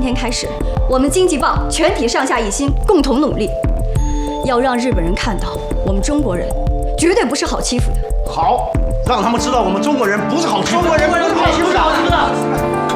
天开始，我们经济报全体上下一心，共同努力，要让日本人看到我们中国人绝对不是好欺负的。 好，让他们知道我们中国人不是好欺负的。 中国人不是好欺负的。